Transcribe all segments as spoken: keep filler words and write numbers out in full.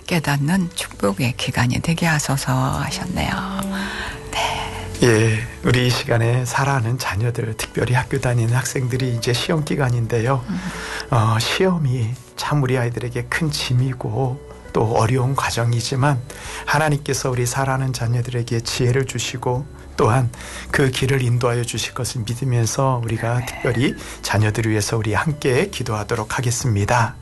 깨닫는 축복의 기간이 되게 하소서 하셨네요. 네. 예, 우리 이 시간에 사랑하는 자녀들, 특별히 학교 다니는 학생들이 이제 시험 기간인데요. 음. 어, 시험이 참 우리 아이들에게 큰 짐이고 또 어려운 과정이지만 하나님께서 우리 사랑하는 자녀들에게 지혜를 주시고 또한 그 길을 인도하여 주실 것을 믿으면서 우리가 네. 특별히 자녀들을 위해서 우리 함께 기도하도록 하겠습니다.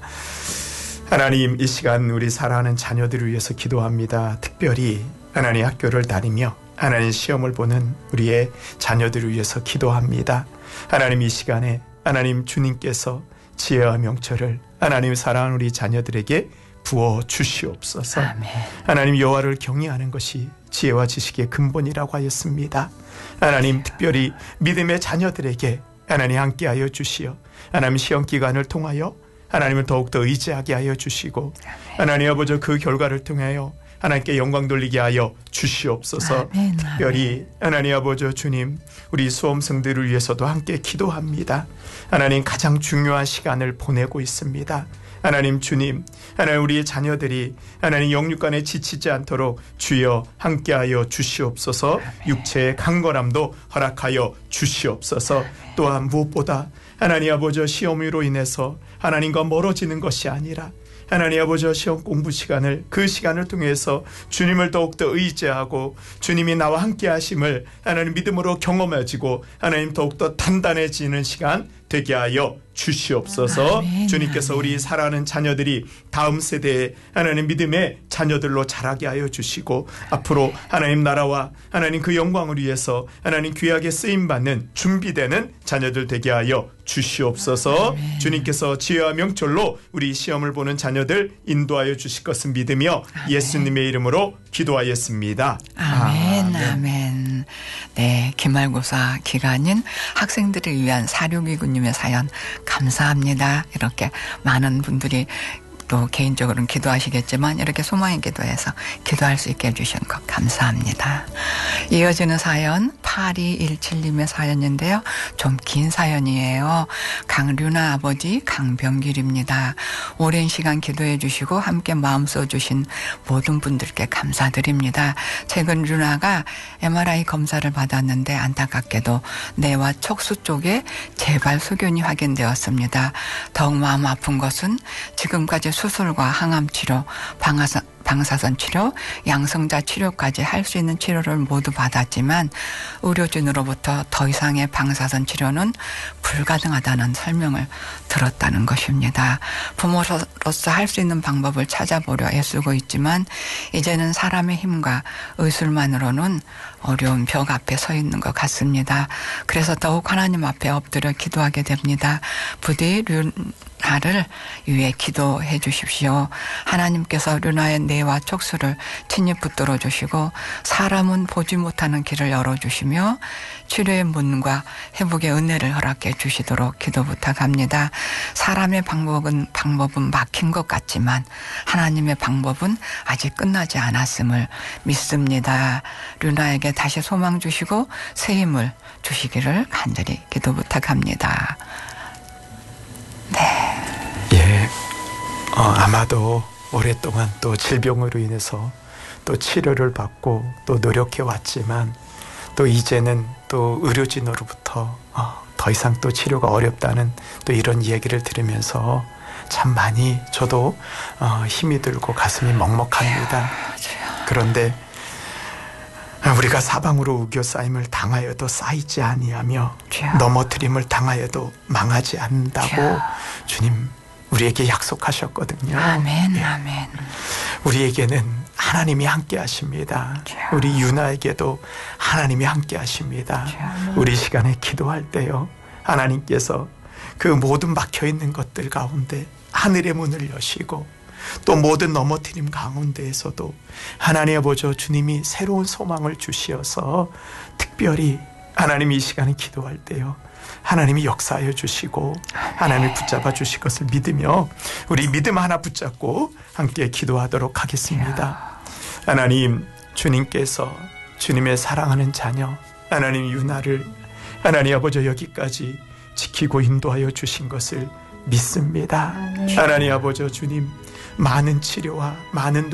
하나님, 이 시간 우리 사랑하는 자녀들을 위해서 기도합니다. 특별히 하나님 학교를 다니며 하나님 시험을 보는 우리의 자녀들을 위해서 기도합니다. 하나님, 이 시간에 하나님 주님께서 지혜와 명철을 하나님 사랑하는 우리 자녀들에게 부어 주시옵소서. 아멘. 하나님, 여호와를 경외하는 것이 지혜와 지식의 근본이라고 하였습니다. 하나님, 특별히 믿음의 자녀들에게 하나님 함께하여 주시어 하나님 시험 기간을 통하여 하나님을 더욱더 의지하게 하여 주시고 하나님 아버지 그 결과를 통하여 하나님께 영광 돌리게 하여 주시옵소서. 아멘, 특별히 하나님 아버지 주님, 우리 수험생들을 위해서도 함께 기도합니다. 하나님, 가장 중요한 시간을 보내고 있습니다. 하나님 주님, 하나님 우리의 자녀들이 하나님 영육간에 지치지 않도록 주여 함께하여 주시옵소서. 아멘. 육체의 강건함도 허락하여 주시옵소서. 아멘. 또한 무엇보다 하나님 아버지 시험으로 인해서 하나님과 멀어지는 것이 아니라 하나님 아버지 시험 공부 시간을 그 시간을 통해서 주님을 더욱더 의지하고 주님이 나와 함께 하심을 하나님 믿음으로 경험해지고 하나님 더욱더 단단해지는 시간 되게 하여 주시옵소서. 아멘, 주님께서 아멘. 우리 사랑하는 자녀들이 다음 세대의 하나님 믿음의 자녀들로 자라게 하여 주시고 아멘. 앞으로 하나님 나라와 하나님 그 영광을 위해서 하나님 귀하게 쓰임받는 준비되는 자녀들 되게 하여 주시옵소서. 아멘. 주님께서 지혜와 명철로 우리 시험을 보는 자녀들 인도하여 주실 것을 믿으며 아멘. 예수님의 이름으로 기도하였습니다. 아멘. 아멘. 아멘. 네, 기말고사 기간인 학생들을 위한 사육이구님의 사연 감사합니다. 이렇게 많은 분들이 또 개인적으로는 기도하시겠지만 이렇게 소망의 기도해서 기도할 수 있게 해주신 것 감사합니다. 이어지는 사연 팔이일칠님의 사연인데요. 좀 긴 사연이에요. 강류나 아버지 강병길입니다. 오랜 시간 기도해 주시고 함께 마음 써주신 모든 분들께 감사드립니다. 최근 류나가 엠알아이 검사를 받았는데 안타깝게도 뇌와 척수 쪽에 재발 소견이 확인되었습니다. 더욱 마음 아픈 것은 지금까지 수술과 항암 치료, 방사선, 방사선 치료, 양성자 치료까지 할 수 있는 치료를 모두 받았지만 의료진으로부터 더 이상의 방사선 치료는 불가능하다는 설명을 들었다는 것입니다. 부모로서 할 수 있는 방법을 찾아보려 애쓰고 있지만 이제는 사람의 힘과 의술만으로는 어려운 벽 앞에 서 있는 것 같습니다. 그래서 더욱 하나님 앞에 엎드려 기도하게 됩니다. 부디 류나를 위해 기도해 주십시오. 하나님께서 류나의 뇌와 척수를 친히 붙들어 주시고 사람은 보지 못하는 길을 열어주시며 치료의 문과 회복의 은혜를 허락해 주시도록 기도 부탁합니다. 사람의 방법은 방법은 막힌 것 같지만 하나님의 방법은 아직 끝나지 않았음을 믿습니다. 류나에게 다시 소망 주시고 새 힘을 주시기를 간절히 기도 부탁합니다. 네. 예, 어, 아마도 오랫동안 또 질병으로 인해서 또 치료를 받고 또 노력해 왔지만 또 이제는 또 의료진으로부터 어, 더 이상 또 치료가 어렵다는 또 이런 이야기를 들으면서 참 많이 저도 어, 힘이 들고 가슴이 먹먹합니다. 그런데 우리가 사방으로 우겨싸임을 당하여도 쌓이지 아니하며 넘어뜨림을 당하여도 망하지 않는다고 주님 우리에게 약속하셨거든요. 아멘, 예. 아멘. 우리에게는 하나님이 함께 하십니다. 우리 유나에게도 하나님이 함께 하십니다. 우리 시간에 기도할 때요, 하나님께서 그 모든 막혀있는 것들 가운데 하늘의 문을 여시고 또 모든 넘어뜨림 가운데에서도 하나님 아버지 주님이 새로운 소망을 주시어서 특별히 하나님이 이 시간에 기도할 때요, 하나님이 역사하여 주시고 하나님이 붙잡아 주실 것을 믿으며 우리 믿음 하나 붙잡고 함께 기도하도록 하겠습니다. 하나님, 주님께서 주님의 사랑하는 자녀 하나님 유나를 하나님 아버지 여기까지 지키고 인도하여 주신 것을 믿습니다. 하나님 아버지 주님, 많은 치료와 많은